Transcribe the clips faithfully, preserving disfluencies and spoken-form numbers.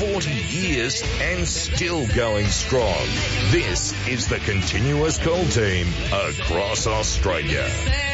forty years and still going strong. This is the Continuous Call Team across Australia.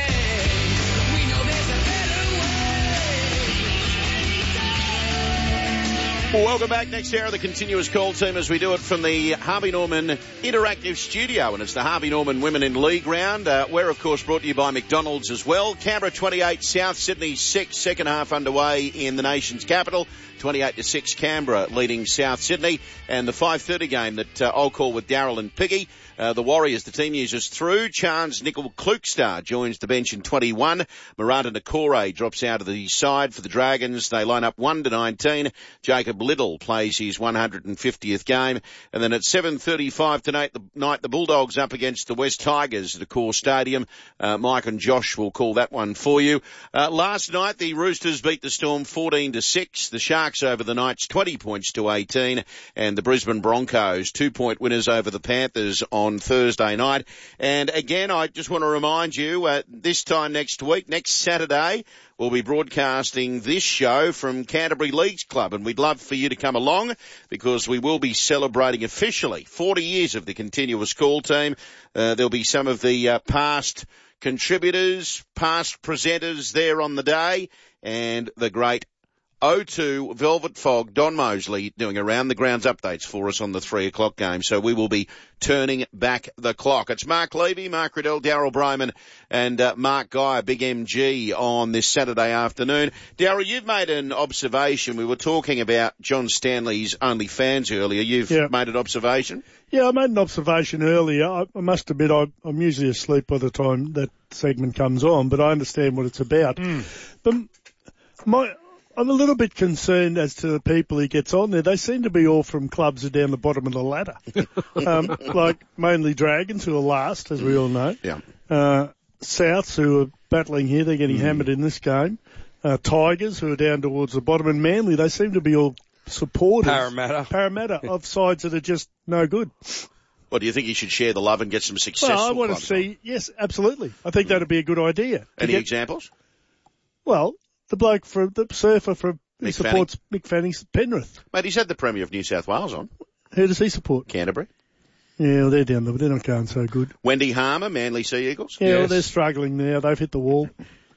Welcome back. Next hour of the Continuous Call Team as we do it from the Harvey Norman Interactive Studio, and it's the Harvey Norman Women in League round. Uh, we're, of course, brought to you by McDonald's as well. Canberra twenty-eight, South Sydney six, second half underway in the nation's capital. twenty-eight to six Canberra leading South Sydney, and the five thirty game that uh, I'll call with Daryl and Piggy. Uh, the Warriors, the team users through. Chance Nickel Klukstar joins the bench in twenty-one. Miranda Nakore drops out of the side for the Dragons. They line up one to nineteen. Jacob Little plays his one hundred fiftieth game. And then at seven thirty-five tonight, the night, the Bulldogs up against the West Tigers at the Core Stadium. Uh, Mike and Josh will call that one for you. Uh, last night, the Roosters beat the Storm fourteen to six. The Sharks over the Knights twenty points to eighteen. And the Brisbane Broncos two-point winners over the Panthers on Thursday night. And again, I just want to remind you, uh, this time next week, next Saturday, we'll be broadcasting this show from Canterbury Leagues Club, and we'd love for you to come along because we will be celebrating officially forty years of the Continuous Call Team. Uh, there'll be some of the uh, past contributors, past presenters there on the day, and the great oh two Velvet Fog, Don Mosley, doing around the grounds updates for us on the three o'clock game. So we will be turning back the clock. It's Mark Levy, Mark Riddell, Daryl Bryman, and uh, Mark Guy, Big M G, on this Saturday afternoon. Daryl, you've made an observation. We were talking about John Stanley's OnlyFans earlier. You've yeah. made an observation? Yeah, I made an observation earlier. I, I must admit I, I'm usually asleep by the time that segment comes on, but I understand what it's about. Mm. But my... I'm a little bit concerned as to the people he gets on there. They seem to be all from clubs that are down the bottom of the ladder, um, like mainly Dragons, who are last, as we all know. Yeah. Uh, Souths, who are battling here, they're getting mm. hammered in this game. Uh, Tigers, who are down towards the bottom, and Manly, they seem to be all supporters. Parramatta. Parramatta of sides that are just no good. Well, do you think he should share the love and get some successful Well, I want to clubs see, on? yes, absolutely. I think that would be a good idea. Any get, examples? Well, the bloke from the surfer from Mick he supports Fanning. Mick Fanning's Penrith. Mate, he's had the Premier of New South Wales on. Who does he support? Canterbury. Yeah, well, they're down there, but they're not going so good. Wendy Harmer, Manly Sea Eagles. Yeah, yes. well, they're struggling now. They've hit the wall.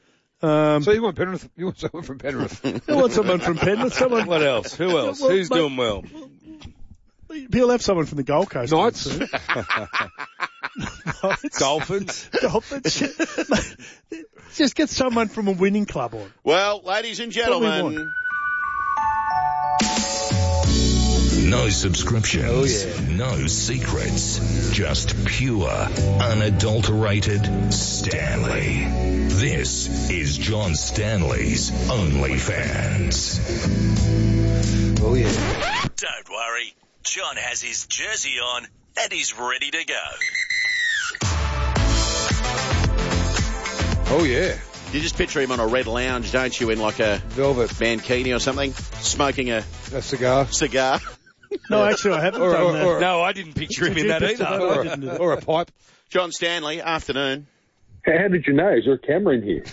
Um, so you want Penrith? You want someone from Penrith? I want someone from Penrith. Someone. What else? Who else? Well, Who's mate, doing well? He'll have someone from the Gold Coast. Knights. Knights. Dolphins. Dolphins. Just get someone from a winning club on. Well, ladies and gentlemen. No subscriptions. Oh, yeah. No secrets. Just pure, unadulterated Stanley. This is John Stanley's OnlyFans. Oh, yeah. Don't worry. John has his jersey on and he's ready to go. Oh, yeah. You just picture him on a red lounge, don't you, in like a Velvet mankini or something, smoking a, a cigar. cigar. No, actually, I haven't or, done or, that. or, No, I didn't picture him in that either. That? Or, I didn't do a, that. or a pipe. John Stanley, afternoon. How did you know? Is there a camera in here?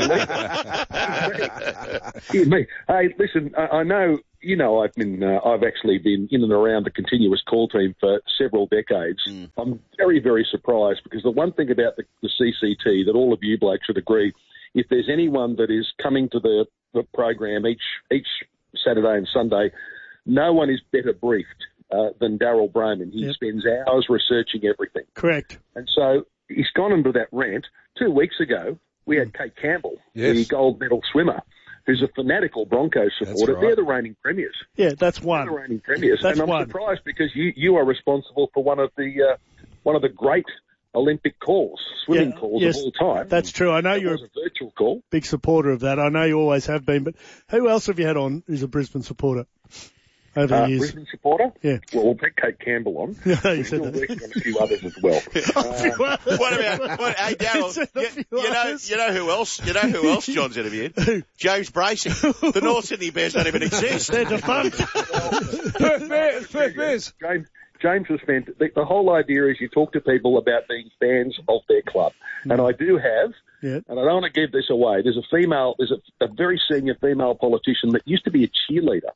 Excuse me. Hey, listen, I, I know, you know, I've been, uh, I've actually been in and around the Continuous Call Team for several decades. Mm. I'm very, very surprised because the one thing about the, the C C T that all of you blokes should agree, if there's anyone that is coming to the, the program each each Saturday and Sunday, no one is better briefed uh, than Daryl Bryman. He yep. spends hours researching everything. Correct. And so he's gone into that rant. Two weeks ago, we had Kate Campbell, yes. the gold medal swimmer, who's a fanatical Broncos supporter. Right. They're the reigning premiers. Yeah, that's one. They're the reigning premiers. That's and I'm one. surprised because you, you are responsible for one of the uh, one of the great Olympic calls, swimming yeah, calls yes, of all time. That's true. I know that you're was a virtual call. Big supporter of that. I know you always have been. But who else have you had on who's a Brisbane supporter over Uh, the years? Brisbane supporter? Yeah. Well, we'll put Kate Campbell on. Yeah, you We're said still that. working on a few others as well. Uh, What about, what, hey, Daryl, you, you know, you know who else, you know who else John's interviewed? James Bracey. The North Sydney Bears don't even exist. They're defunct. Perth Bears. Perth Bears. James, James was fantastic. The, the whole idea is you talk to people about being fans of their club. Mm. And I do have, yeah. and I don't want to give this away, there's a female, there's a, a very senior female politician that used to be a cheerleader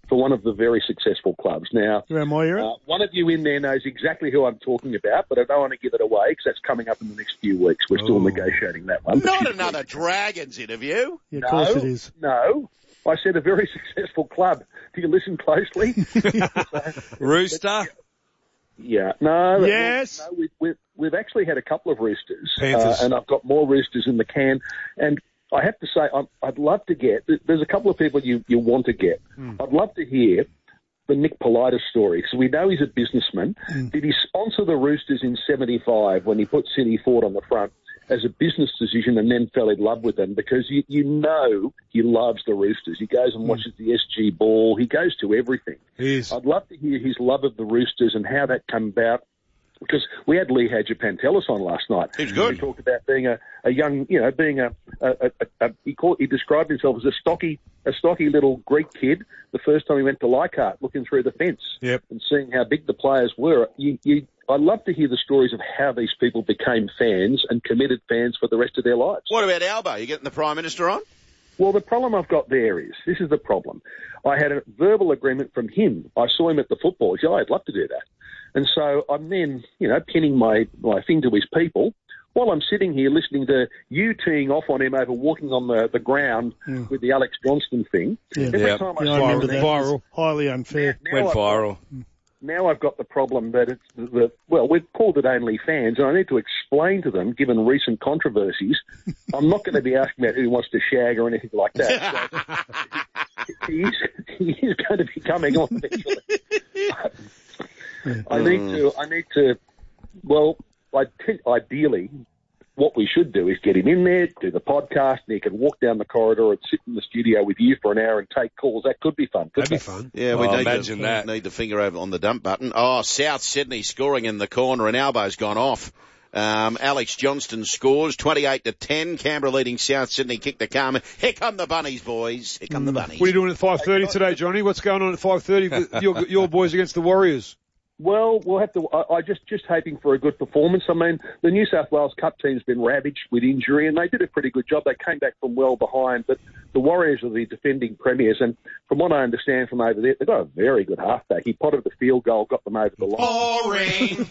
for one of the very successful clubs. Now, Around my era? uh, one of you in there knows exactly who I'm talking about, but I don't want to give it away because that's coming up in the next few weeks. We're still Oh. negotiating that one. Not another Dragons interview. Yeah, of No, course it is. no. I said a very successful club. Do you listen closely? Rooster. Yeah. No. Yes. No, we, we've, we've actually had a couple of roosters. Panthers. Uh, and I've got more roosters in the can. And I have to say, I'm, I'd love to get, there's a couple of people you, you want to get. Mm. I'd love to hear the Nick Politis story, because we know he's a businessman. Mm. Did he sponsor the Roosters in seventy-five when he put City Ford on the front as a business decision and then fell in love with them? Because you, you know he loves the Roosters. He goes and watches the S G ball. He goes to everything. He is. I'd love to hear his love of the Roosters and how that came about. Because we had Lee Hadjipantelis on last night. He was good. He talked about being a, a young, you know, being a, a, a, a he called, he described himself as a stocky, a stocky little Greek kid. The first time he went to Leichhardt, looking through the fence Yep. and seeing how big the players were. You, you, I'd love to hear the stories of how these people became fans and committed fans for the rest of their lives. What about Albo? You getting the Prime Minister on? Well, the problem I've got there is, this is the problem. I had a verbal agreement from him. I saw him at the football. He said, oh, I'd love to do that. And so I'm then, you know, pinning my, my thing to his people while I'm sitting here listening to you teeing off on him over walking on the, the ground Mm. with the Alex Johnston thing. Yeah. Every Yeah. time I Yeah, see I remember him, that. Viral. Highly unfair. now Went I've got- viral. now I've got the problem that it's the, well, we've called it OnlyFans, and I need to explain to them, given recent controversies, I'm not going to be asking about who he wants to shag or anything like that. So he, is, he is going to be coming on eventually. I need to, I need to, well, I think ideally what we should do is get him in there, do the podcast, and he can walk down the corridor and sit in the studio with you for an hour and take calls. That could be fun. That'd be couldn't it? fun. Yeah, we Oh, need imagine to, that. need the finger over on the dump button. Oh, South Sydney scoring in the corner and Albo's gone off. Um, Alex Johnston scores twenty-eight to ten. Canberra leading South Sydney. Kick the calm. Here come the bunnies, boys. Here come the bunnies. What are you doing at five thirty today, Johnny? What's going on at five thirty with your, your boys against the Warriors? Well, we'll have to. I, I just just hoping for a good performance. I mean, the New South Wales Cup team's been ravaged with injury, and they did a pretty good job. They came back from well behind, but the Warriors are the defending premiers, and from what I understand from over there, they've got a very good halfback. He potted the field goal, got them over the line. Boring.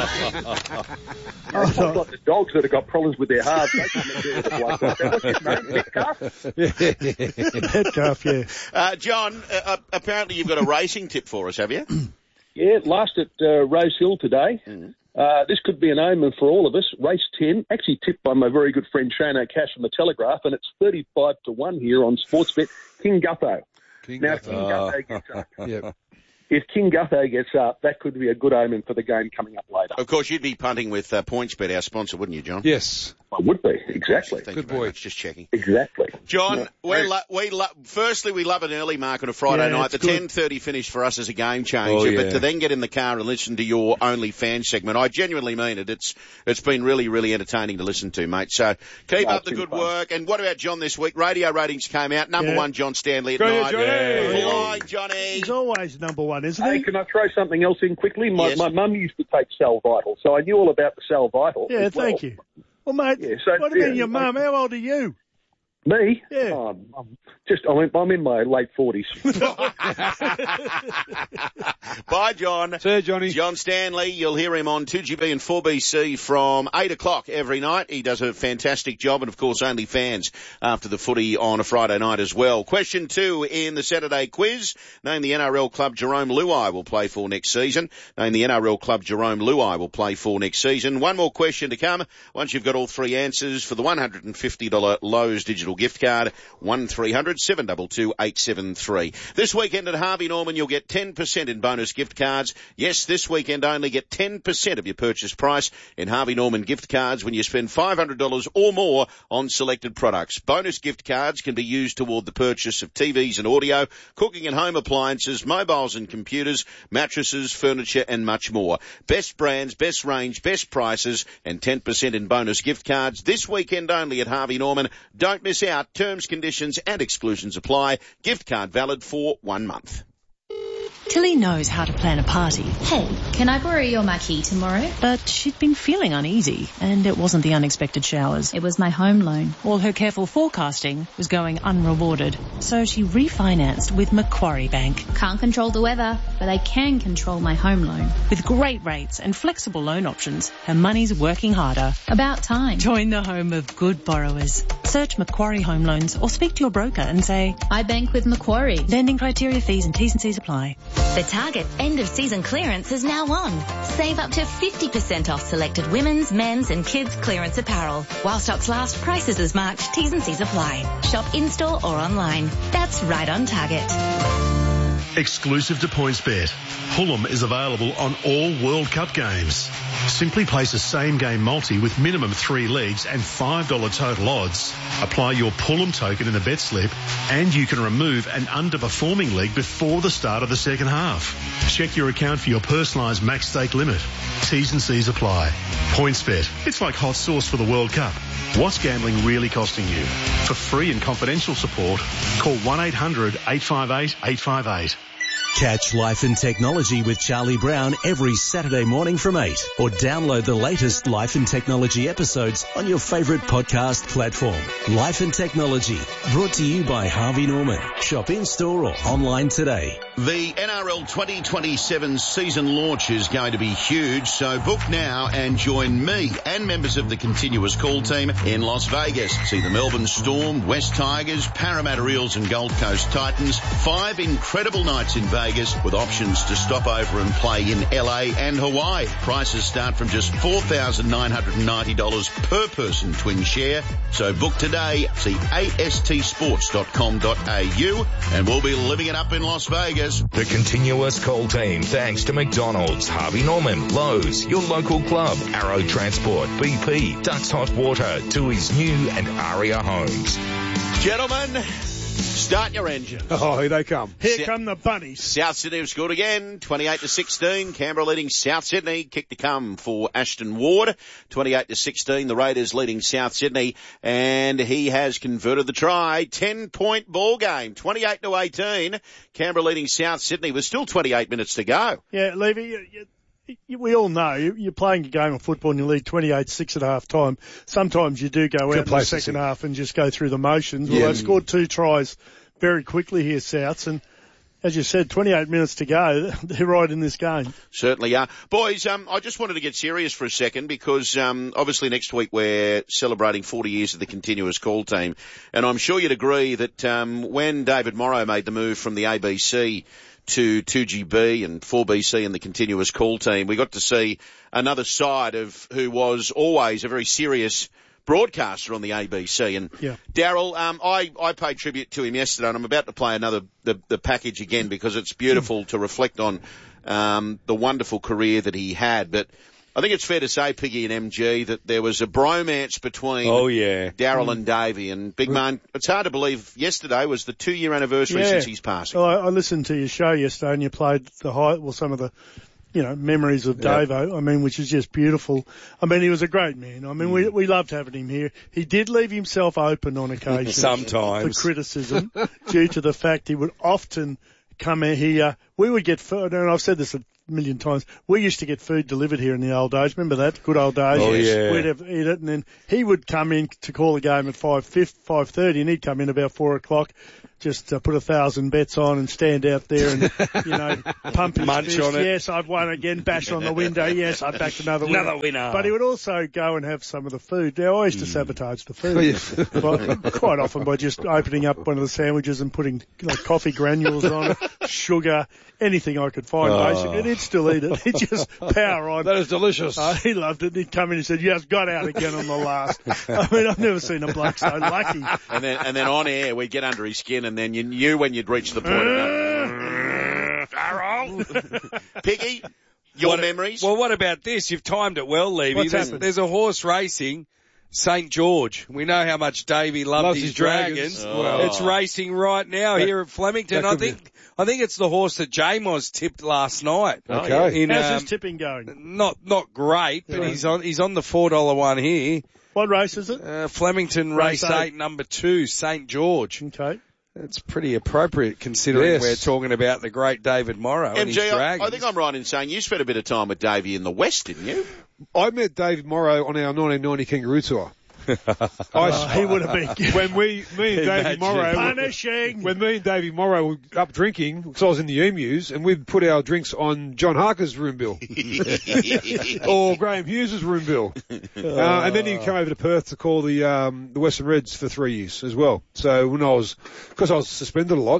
It's not like the dogs that have got problems with their halves. They shouldn't deal with it like that. What's his name? Metcalf? Metcalf, yeah. uh, John, uh, uh, apparently you've got a racing tip for us, have you? Yeah, last at uh, Rose Hill today. Mm. Uh, this could be an omen for all of us. Race ten, actually tipped by my very good friend Shane O'Cash from the Telegraph, and it's thirty-five to one here on Sportsbet. King Gutho. King Now, Gutho. King Gutho gets up. Yep. If King Gutho gets up, that could be a good omen for the game coming up later. Of course, you'd be punting with uh, PointsBet, our sponsor, wouldn't you, John? Yes. I would be, exactly. Thank Good you very boy. much. Just checking. Exactly. John, Yeah. we lo- we lo- firstly we love an early mark on a Friday Yeah, night. The it's good. ten thirty finish for us is a game changer, Oh, yeah. but to then get in the car and listen to your OnlyFans segment, I genuinely mean it. It's it's been really really entertaining to listen to, mate. So keep No, up it's the been good fun. work. And what about John this week? Radio ratings came out. Number Yeah. one, John Stanley at Go night. ahead, Johnny. Fly, Johnny. He's always number one, isn't Hey, he? can I throw something else in quickly? My, Yes. my mum used to take Sal Vital, so I knew all about the Sal Vital. Yeah, as well. thank you. Well, mate, Yeah, so- what do you mean yeah, your mum? How old are you? Me? Yeah. Oh, I'm, I'm just, I'm, I'm in my late forties. Bye, John. See you, Johnny. John Stanley, you'll hear him on two G B and four B C from eight o'clock every night. He does a fantastic job, and of course OnlyFans after the footy on a Friday night as well. Question two in the Saturday quiz. Name the N R L club Jerome Luai will play for next season. Name the N R L club Jerome Luai will play for next season. One more question to come. Once you've got all three answers for the one hundred fifty dollars Lowe's digital gift card, one three hundred seven two two eight seven three. This weekend at Harvey Norman, you'll get ten percent in bonus gift cards. Yes, this weekend only get ten percent of your purchase price in Harvey Norman gift cards when you spend five hundred dollars or more on selected products. Bonus gift cards can be used toward the purchase of T Vs and audio, cooking and home appliances, mobiles and computers, mattresses, furniture and much more. Best brands, best range, best prices and ten percent in bonus gift cards this weekend only at Harvey Norman. Don't miss out. Terms, conditions and exclusions apply. Gift card valid for one month. Tilly knows how to plan a party. Hey, can I borrow your marquee tomorrow? But she'd been feeling uneasy, and it wasn't the unexpected showers. It was my home loan. All her careful forecasting was going unrewarded. So she refinanced with Macquarie Bank. Can't control the weather, but I can control my home loan. With great rates and flexible loan options, her money's working harder. About time. Join the home of good borrowers. Search Macquarie Home Loans or speak to your broker and say, I bank with Macquarie. Lending criteria, fees and T's and C's apply. The Target end of season clearance is now on. Save up to fifty percent off selected women's, men's and kids clearance apparel. While stocks last, prices as marked, T's and C's apply. Shop in-store or online. That's right on Target. Exclusive to PointsBet, Fulham is available on all World Cup games. Simply place a same-game multi with minimum three legs and five dollars total odds. Apply your Fulham token in the bet slip and you can remove an underperforming leg before the start of the second half. Check your account for your personalised max stake limit. T's and C's apply. PointsBet, it's like hot sauce for the World Cup. What's gambling really costing you? For free and confidential support, call one eight hundred eight five eight eight five eight. Catch Life and Technology with Charlie Brown every Saturday morning from eight, or download the latest Life and Technology episodes on your favourite podcast platform. Life and Technology, brought to you by Harvey Norman. Shop in-store or online today. The N R L twenty twenty-seven season launch is going to be huge, so book now and join me and members of the Continuous Call team in Las Vegas. See the Melbourne Storm, West Tigers, Parramatta Eels and Gold Coast Titans. Five incredible nights in Vegas with options to stop over and play in L A and Hawaii. Prices start from just four thousand nine hundred ninety dollars per person twin share. So book today. See A S T sports dot com dot A U and we'll be living it up in Las Vegas. The Continuous Call team, thanks to McDonald's, Harvey Norman, Lowe's, your local club, Arrow Transport, B P, Ducks Hot Water, Tui's New and Aria Homes. Gentlemen, start your engine. Oh, here they come. Here Sa- come the bunnies. South Sydney have scored again, twenty-eight to sixteen. Canberra leading South Sydney. Kick to come for Ashton Ward, twenty-eight to sixteen. The Raiders leading South Sydney, and he has converted the try. ten-point ball game, twenty-eight to eighteen. Canberra leading South Sydney with still twenty-eight minutes to go. Yeah, Levy, you, you, you, we all know you, you're playing a game of football and you lead twenty-eight six at half time. Sometimes you do go out in the second half and just go through the motions. Well, Yeah. they've scored two tries very quickly here, Souths, and as you said, twenty-eight minutes to go. They're right in this game. Certainly are. Boys, um, I just wanted to get serious for a second because um, obviously next week we're celebrating forty years of the Continuous Call team, and I'm sure you'd agree that um, when David Morrow made the move from the A B C to two G B and four B C and the Continuous Call team, we got to see another side of who was always a very serious broadcaster on the A B C. And yeah. Daryl, um, I, I paid tribute to him yesterday, and I'm about to play another the, the package again because it's beautiful to reflect on um, the wonderful career that he had. But I think it's fair to say, Piggy and M G, that there was a bromance between oh, yeah. Daryl and Davey. And Big Man, it's hard to believe yesterday was the two-year anniversary yeah. since his passing. Well, I, I listened to your show yesterday, and you played the high, well, some of the you know, memories of Yep. Davo, I mean, which is just beautiful. I mean, he was a great man. I mean, mm. we we loved having him here. He did leave himself open on occasion. Sometimes. For criticism due to the fact he would often come in here. We would get food, and I've said this a million times, we used to get food delivered here in the old days. Remember that? Good old days. Oh, yeah. We'd have, eat it, and then he would come in to call the game at five thirty, and he'd come in about four o'clock. Just uh, put a thousand bets on and stand out there and, you know, pump his Munch fist. on it. Yes, I've won again. Bash on the window. Yes, I've backed another winner. Another winner. But he would also go and have some of the food. Now, I used to sabotage the food. But quite often by just opening up one of the sandwiches and putting like coffee granules on it, sugar, anything I could find, Oh. basically. And he'd still eat it. He'd just power on. That is delicious. Uh, he loved it. He'd come in and said, yes, got out again on the last. I mean, I've never seen a bloke so lucky. And then, and then on air, we'd get under his skin, and then you knew when you'd reached the point of Piggy, your what, memories? Well, what about this? You've timed it well, Levy. What's There's, happened? there's a horse racing, Saint George. We know how much Davey loved Loves his, his dragons. dragons. Oh. It's racing right now That- here at Flemington. that I could be- think I think it's the horse that J-Moz tipped last night. Okay. In, How's um, his tipping going? Not not great, but Yeah. he's on he's on the four dollar one here. What race is it? Uh, Flemington Race race eight. eight, number two, Saint George. Okay. It's pretty appropriate considering Yes. we're talking about the great David Morrow and M G, his I, Dragons. I think I'm right in saying you spent a bit of time with Davey in the West, didn't you? I met David Morrow on our nineteen ninety Kangaroo Tour. I, Oh, he would have been when we, me and Davey Imagine. Morrow, punishing. when me and Davey Morrow were up drinking, because I was in the Emus, and we'd put our drinks on John Harker's room bill. or Graham Hughes's room bill. Uh, and then he came over to Perth to call the, um, the Western Reds for three years as well. So when I was, because I was suspended a lot,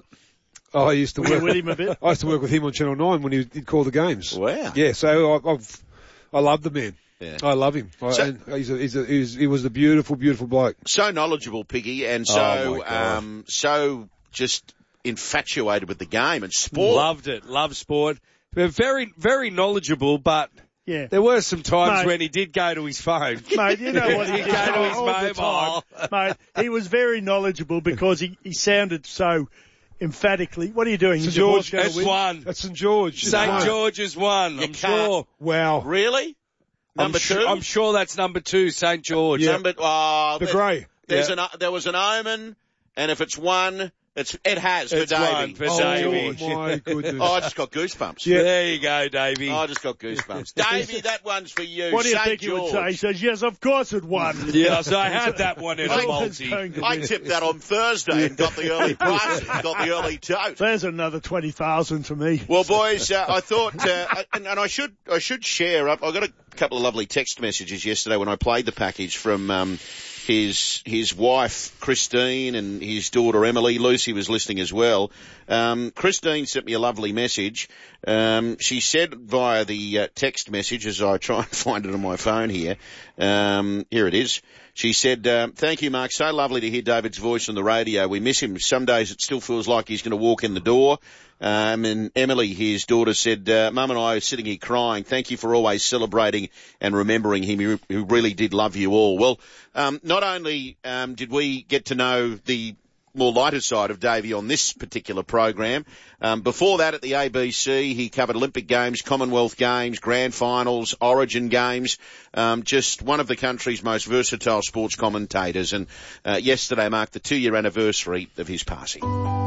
I used to Were you work with him a bit? I used to work with him on Channel nine when he, he'd call the games. Wow. Yeah, so I, I've, I love the man. Yeah. I love him. I, So- and he's a, he's a, he's, he was a beautiful, beautiful bloke. So knowledgeable, Piggy, and Oh, so my God. um, so just infatuated with the game and sport. Loved it. Loved sport. But very, very knowledgeable, but Yeah. there were some times Mate. when he did go to his phone. Mate, you know what he He'd did go to his all the mobile. time. Mate, he was very knowledgeable because he, he sounded so emphatically. What are you doing? St. Is your horse George, gonna That's win? one. That's St George. Saint George's one, I'm can't- sure. Wow. Really? Number I'm two? Su- I'm sure that's number two, Saint George. Yeah. Number, oh, The there- grey. There's Yeah. an, there was an omen, and if it's one, it's, it has for It's Davey. one for Oh, Davey. my goodness. Oh, I just got goosebumps. Yeah. There you go, Davey. I just got goosebumps. Davey, that one's for you. What do you Saint think he would George. say? He says, yes, of course it won. Yes, I had that one in a I was multi. going to I win. tipped that on Thursday and got the early prices, got the early tote. There's another twenty thousand to me. Well, boys, uh, I thought, uh, I- and, and I should, I should share up. I got a couple of lovely text messages yesterday when I played the package from um, his his wife Christine and his daughter Emily. Lucy was listening as well. Um, Christine sent me a lovely message. Um, she said via the uh, text message, as I try and find it on my phone here. Um, here it is. She said, um, thank you, Mark. So lovely to hear David's voice on the radio. We miss him. Some days it still feels like he's going to walk in the door. Um, and Emily, his daughter, said, uh, Mum and I are sitting here crying. Thank you for always celebrating and remembering him, who who really did love you all. Well, um, not only um, did we get to know the more lighter side of Davey on this particular program. Um, before that, at the A B C, he covered Olympic Games, Commonwealth Games, Grand Finals, Origin Games. Um, just one of the country's most versatile sports commentators. And uh, yesterday marked the two-year anniversary of his passing.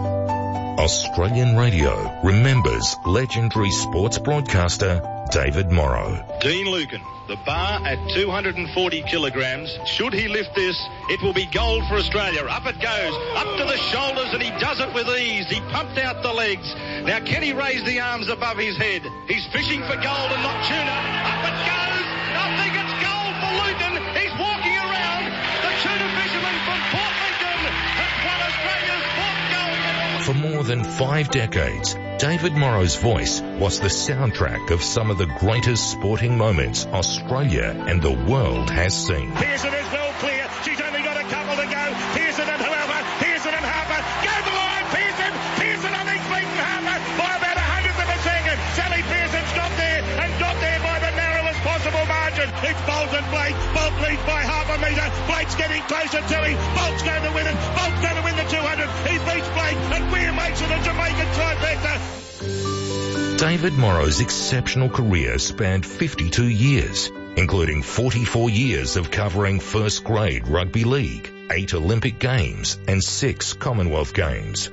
Australian Radio remembers legendary sports broadcaster David Morrow. Dean Lucan, the bar at two hundred forty kilograms. Should he lift this, it will be gold for Australia. Up it goes, up to the shoulders, and he does it with ease. He pumped out the legs. Now can he raise the arms above his head? He's fishing for gold and not tuna. Up it goes. I think it's gold for Lucan. He's walking around. The tuna fisherman from Port Lincoln has won Australia's fourth gold medal. For more than five decades, David Morrow's voice was the soundtrack of some of the greatest sporting moments Australia and the world has seen. Pearson is well clear. She's only got a couple to go. Pearson and whoever. Pearson and Harper. Go the line, Pearson. Pearson, I think, beaten Harper by about a hundredth of a second. Sally Pearson's got there and got there by the narrowest possible margin. It's Bolt and Blake. Bolt leads by half a metre. Blake's getting closer to him. Bolt's going to win it. Bolt's going to win the two hundred. He beats Blake and Weir makes it a Jamaican trifecta. David Morrow's exceptional career spanned fifty-two years, including forty-four years of covering first grade rugby league, eight Olympic Games and six Commonwealth Games.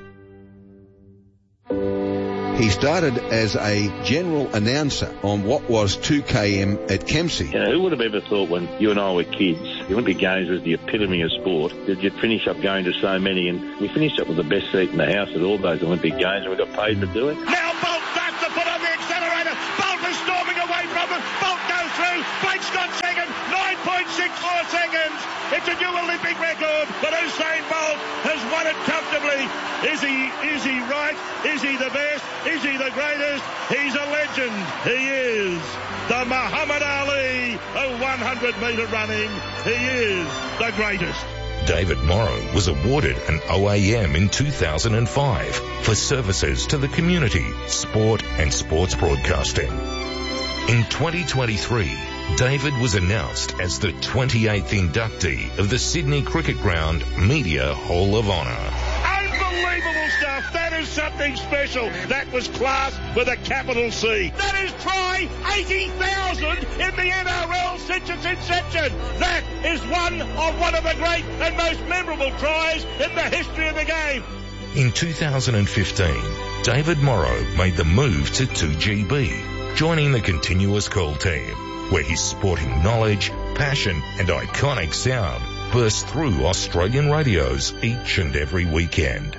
He started as a general announcer on what was two K M at Kempsey. You know, who would have ever thought when you and I were kids, the Olympic Games was the epitome of sport, that you'd finish up going to so many, and we finished up with the best seat in the house at all those Olympic Games, and we got paid to do it. Now Bolt starts to put on the accelerator. Bolt is storming away from him. Bolt goes through. Blake's got second. nine point six four seconds. It's a new Olympic record, but Usain Bolt has won it comfortably. Is he, is he right? Is he the best? Is he the greatest? He's a legend. He is the Muhammad Ali of one hundred metre running. He is the greatest. David Morrow was awarded an O A M in two thousand five for services to the community, sport and sports broadcasting. In twenty twenty-three, David was announced as the twenty-eighth inductee of the Sydney Cricket Ground Media Hall of Honour. Unbelievable stuff. That is something special. That was class with a capital C. That is try eighty thousand in the N R L since its inception. That is one of one of the great and most memorable tries in the history of the game. In two thousand fifteen, David Morrow made the move to two G B, joining the Continuous Call team, where his sporting knowledge, passion and iconic sound burst through Australian radios each and every weekend.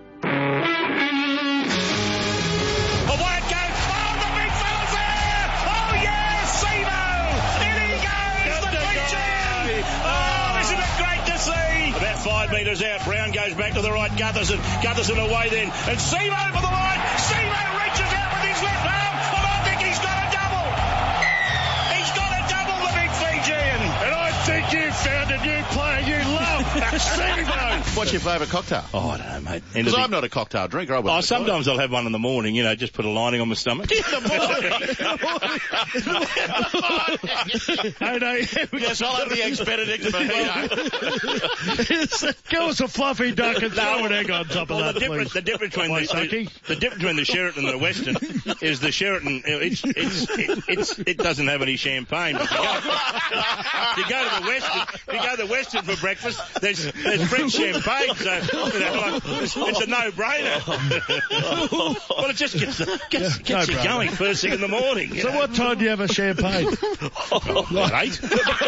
Metres out, Brown goes back to the right, Gutherson, Gutherson away then, and Simo for the line, Simo reaches out with his left arm, and I think he's got a double, he's got a double, the big Fijian, and I think you found a new player you love, Simo. What's your favourite cocktail? Oh, I don't know, mate. Because I'm not a cocktail drinker. I oh, sometimes I'll have one in the morning, you know, just put a lining on my stomach. In the morning? no, no. Yes, I'll have the ex-Benedict mojito. Give us a fluffy duck and throw an egg on top well, of that, the difference, the difference between the, the, the difference between the Sheraton and the Western is the Sheraton, it's, it's, it, it's, it doesn't have any champagne. But if you, go, if you go to the Western, if you go to the Western for breakfast, there's, there's French champagne, so, you know, like, it's, it's a no-brainer. Well, it just gets, gets, gets no you going first thing in the morning. So know? what time do you have a champagne? Like eight.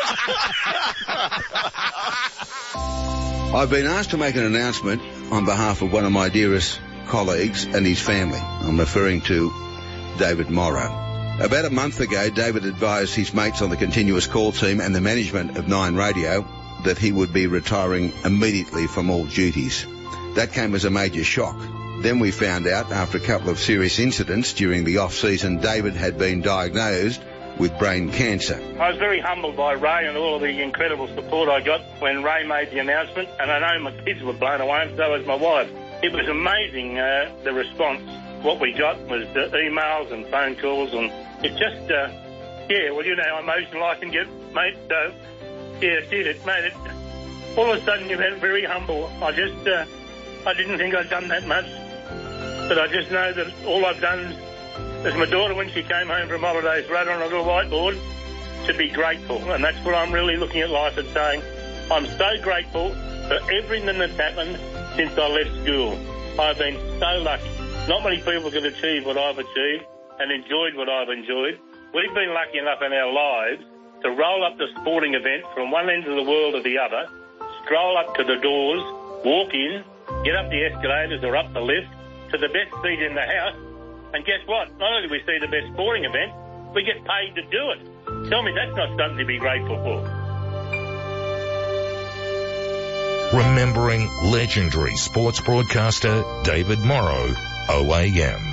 I've been asked to make an announcement on behalf of one of my dearest colleagues and his family. I'm referring to David Morrow. About a month ago, David advised his mates on the Continuous Call team and the management of Nine Radio that he would be retiring immediately from all duties. That came as a major shock. Then we found out, after a couple of serious incidents during the off-season, David had been diagnosed with brain cancer. I was very humbled by Ray and all of the incredible support I got when Ray made the announcement, and I know my kids were blown away, and so was my wife. It was amazing, uh, the response. What we got was uh, emails and phone calls, and it just, uh, yeah, well, you know how emotional I can get, mate, so, yeah, it did, it made it, all of a sudden you went very humble. I just, uh, I didn't think I'd done that much, but I just know that all I've done is my daughter, when she came home from holidays, wrote on a little whiteboard to be grateful. And that's what I'm really looking at life and saying, I'm so grateful for everything that's happened since I left school. I've been so lucky. Not many people can achieve what I've achieved and enjoyed what I've enjoyed. We've been lucky enough in our lives to roll up the sporting event from one end of the world to the other, stroll up to the doors, walk in, get up the escalators or up the lift to the best seat in the house. And guess what? Not only do we see the best sporting event, we get paid to do it. Tell me that's not something to be grateful for. Remembering legendary sports broadcaster David Morrow, O A M.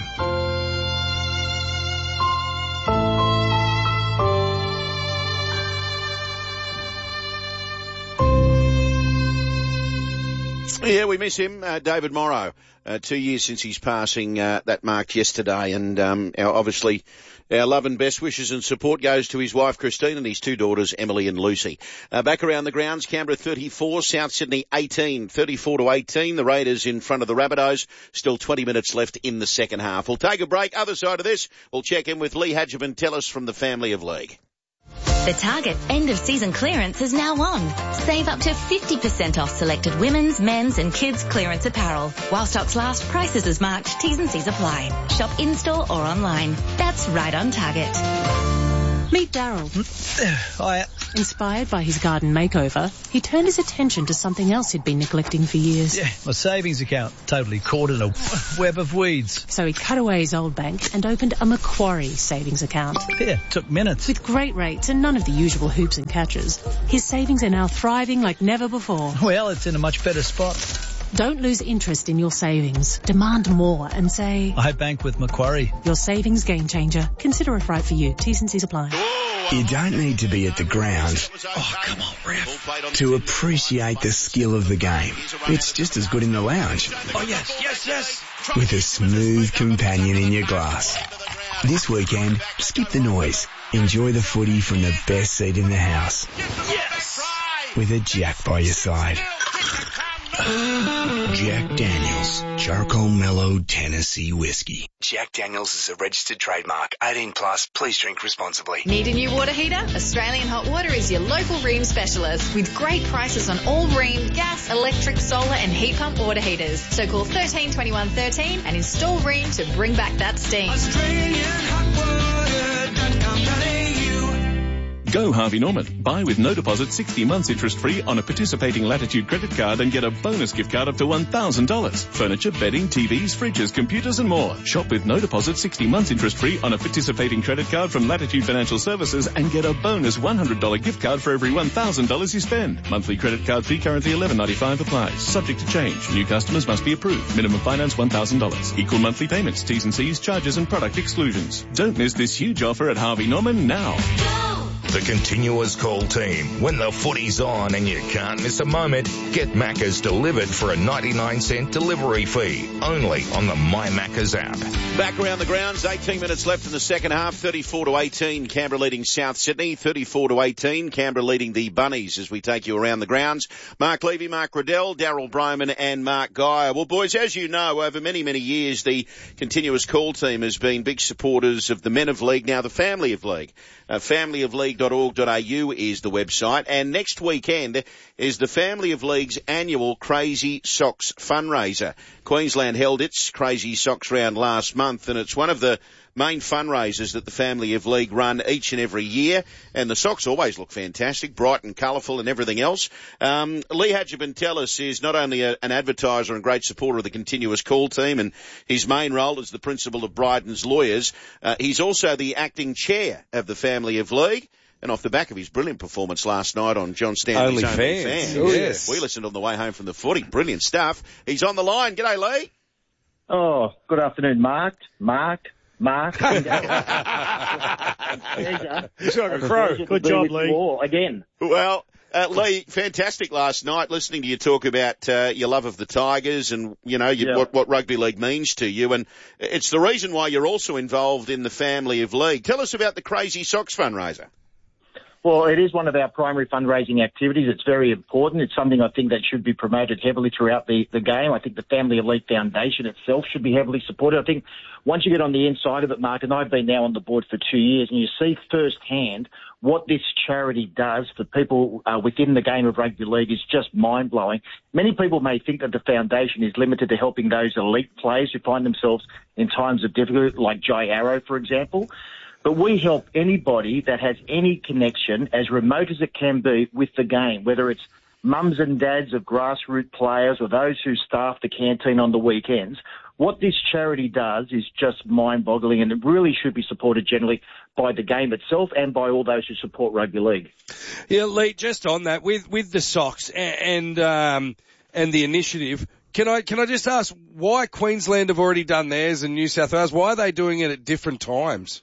Yeah, we miss him, uh, David Morrow. Uh, two years since his passing, uh, that marked yesterday, and um, our, obviously our love and best wishes and support goes to his wife Christine and his two daughters Emily and Lucy. Uh, back around the grounds, Canberra thirty-four, South Sydney eighteen, thirty-four to eighteen. The Raiders in front of the Rabbitohs. Still twenty minutes left in the second half. We'll take a break. Other side of this, we'll check in with Lee Hadjivan-Tellis from the Family of League. The Target end of season clearance is now on. Save up to fifty percent off selected women's, men's and kids clearance apparel. While stocks last, prices as marked, T's and C's apply. Shop in-store or online. That's right on Target. Meet Daryl. Hiya. Inspired by his garden makeover, he turned his attention to something else he'd been neglecting for years. Yeah, my savings account. Totally caught in a web of weeds. So he cut away his old bank and opened a Macquarie savings account. Yeah, took minutes. With great rates and none of the usual hoops and catches, his savings are now thriving like never before. Well, it's in a much better spot. Don't lose interest in your savings. Demand more and say, I bank with Macquarie. Your savings game changer. Consider if right for you. T's and C's apply. You don't need to be at the ground oh, come on, ref. to appreciate the skill of the game. It's just as good in the lounge. Oh, yes, yes, yes. With a smooth companion in your glass. This weekend, skip the noise. Enjoy the footy from the best seat in the house. Yes. With a Jack by your side. Jack Daniels, Charcoal Mellow Tennessee Whiskey. Jack Daniels is a registered trademark. eighteen plus, please drink responsibly. Need a new water heater? Australian Hot Water is your local Rheem specialist with great prices on all Rheem gas, electric, solar and heat pump water heaters. So call thirteen twenty-one thirteen and install Rheem to bring back that steam. Australian Hot Water dot com dot a u. Go Harvey Norman. Buy with no deposit sixty months interest-free on a participating Latitude credit card and get a bonus gift card up to one thousand dollars. Furniture, bedding, T Vs, fridges, computers and more. Shop with no deposit sixty months interest-free on a participating credit card from Latitude Financial Services and get a bonus one hundred dollars gift card for every one thousand dollars you spend. Monthly credit card fee currently eleven ninety-five applies. Subject to change. New customers must be approved. Minimum finance one thousand dollars. Equal monthly payments, T's and C's, charges and product exclusions. Don't miss this huge offer at Harvey Norman now. The Continuous Call team. When the footy's on and you can't miss a moment, get Macca's delivered for a ninety-nine cent delivery fee. Only on the My Macca's app. Back around the grounds, eighteen minutes left in the second half, thirty-four to eighteen, Canberra leading South Sydney, thirty-four to eighteen, Canberra leading the Bunnies as we take you around the grounds. Mark Levy, Mark Riddell, Daryl Broman and Mark Geyer. Well, boys, as you know, over many, many years, the Continuous Call team has been big supporters of the Men of League, now the Family of League. Uh, family of league dot org dot a u is the website, and next weekend is the Family of League's annual Crazy Socks fundraiser. Queensland held its Crazy Socks round last month, and it's one of the main fundraisers that the Family of League run each and every year, and the socks always look fantastic, bright and colourful and everything else. Um, Lee Hadjibantelis is not only a, an advertiser and great supporter of the Continuous Call team, and his main role is the principal of Bryden's Lawyers. Uh, he's also the acting chair of the Family of League. And off the back of his brilliant performance last night on John Stanley's Only Only Fans. Fans. Oh, yes. We listened on the way home from the footy. Brilliant stuff. He's on the line. G'day, Lee. Oh, good afternoon, Mark. Mark. Mark. He's like a crow. Good job, Lee. All, again. Well, uh, Lee, fantastic last night listening to you talk about uh, your love of the Tigers and, you know, you, Yeah. what, what rugby league means to you. And it's the reason why you're also involved in the Family of League. Tell us about the Crazy Socks fundraiser. Well, it is one of our primary fundraising activities. It's very important. It's something I think that should be promoted heavily throughout the, the game. I think the Family of League Foundation itself should be heavily supported. I think once you get on the inside of it, Mark, and I've been now on the board for two years, and you see firsthand what this charity does for people uh, within the game of rugby league is just mind-blowing. Many people may think that the foundation is limited to helping those elite players who find themselves in times of difficulty, like Jai Arrow, for example. But we help anybody that has any connection, as remote as it can be, with the game, whether it's mums and dads of grassroots players or those who staff the canteen on the weekends. What this charity does is just mind-boggling, and it really should be supported generally by the game itself and by all those who support rugby league. Yeah, Lee, just on that, with, with the socks and, um, and the initiative, can I, can I just ask why Queensland have already done theirs and New South Wales? Why are they doing it at different times?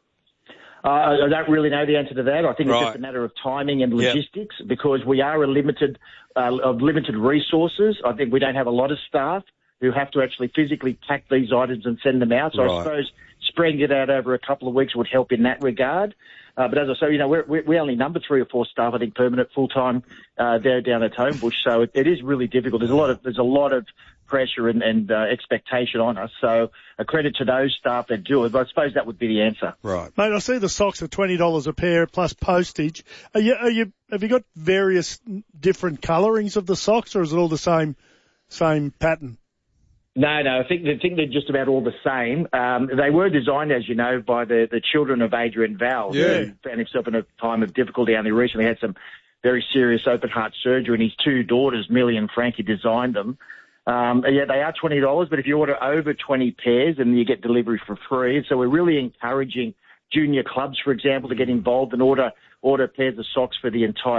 Uh, I don't really know the answer to that. I think Right. it's just a matter of timing and Yep. logistics because we are a limited, uh, of limited resources. I think we don't have a lot of staff who have to actually physically pack these items and send them out. So Right. I suppose spreading it out over a couple of weeks would help in that regard. Uh, but as I say, you know, we're, we're, we only number three or four staff, I think, permanent, full-time, uh, there down at Homebush. So it, it is really difficult. There's a lot of, there's a lot of pressure and, and uh, expectation on us. So a credit to those staff that do it. But I suppose that would be the answer. Right. Mate, I see the socks are twenty dollars a pair plus postage. Are you, are you, have you got various different colourings of the socks, or is it all the same, same pattern? No, no, I think, I think they're just about all the same. Um, they were designed, as you know, by the, the children of Adrian Val, Yeah. who found himself in a time of difficulty, only recently had some very serious open heart surgery, and his two daughters, Millie and Frankie, designed them. Um, yeah, they are twenty dollars, but if you order over twenty pairs, then you get delivery for free. So we're really encouraging junior clubs, for example, to get involved and order order pairs of socks for the entire